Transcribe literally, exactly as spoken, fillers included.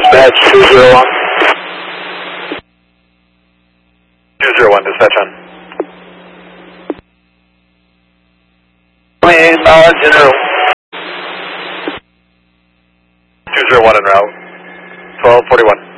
Dispatch two zero one. two zero one, dispatch on. Plane uh, general. two zero one en route. twelve forty-one.